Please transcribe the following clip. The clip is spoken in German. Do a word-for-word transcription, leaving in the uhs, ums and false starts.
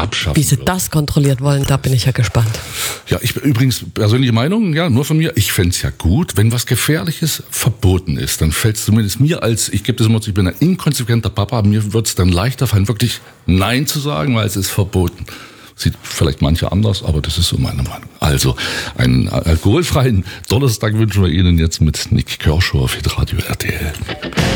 abschaffen. Wie sie wird. das kontrolliert wollen, da bin ich ja gespannt. Ja, ich übrigens, persönliche Meinung, ja, nur von mir, ich fänd's ja gut, wenn was Gefährliches verboten ist, dann fällt's zumindest mir als, ich gebe das immer, ich bin ein inkonsequenter Papa, mir wird's dann leichter fallen, wirklich Nein zu sagen, weil es ist verboten. Sieht vielleicht manche anders, aber das ist so meine Meinung. Also, einen alkoholfreien Donnerstag wünschen wir Ihnen jetzt mit Nick Kershaw auf Hitradio R T L.